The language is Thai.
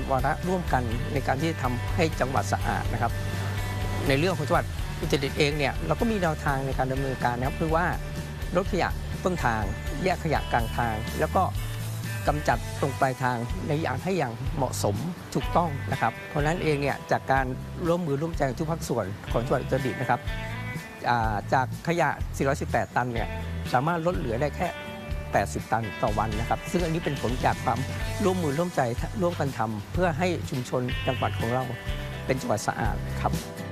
วาระร่วมกันในการที่ทำให้จังหวัดสะอาดนะครับในเรื่องของจังหวัดอุตรดิตถ์เองเนี่ยเราก็มีแนวทางในการดำเนินการนะครับคือว่าลดขยะต้นทางแยกขยะกลางทางแล้วก็กำจัดตรงปลายทางในอย่างให้อย่างเหมาะสมถูกต้องนะครับเพราะนั้นเองเนี่ยจากการร่วมมือร่วมใจทุกภาคส่วนของจังหวัดอุตรดิตถ์นะครับจากขยะ 418 ตันเนี่ยสามารถลดเหลือได้แค่ 80 ตันต่อวันนะครับซึ่งอันนี้เป็นผลจากความร่วมมือร่วมใจร่วมกันทำเพื่อให้ชุมชนจังหวัดของเราเป็นจังหวัดสะอาดครับ